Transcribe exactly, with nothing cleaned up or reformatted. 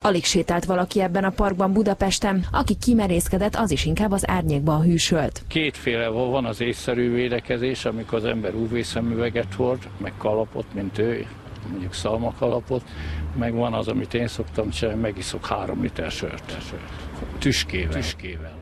Alig sétált valaki ebben a parkban Budapesten, aki kimerészkedett, az is inkább az árnyékban hűsölt. Kétféle van: az észszerű védekezés, amikor az ember ú vé-szemüveget hord, meg kalapot, mint ő, mondjuk szalmakalapot, meg van az, amit én szoktam csinálni, megiszok három liter sört, tüskével. tüskével.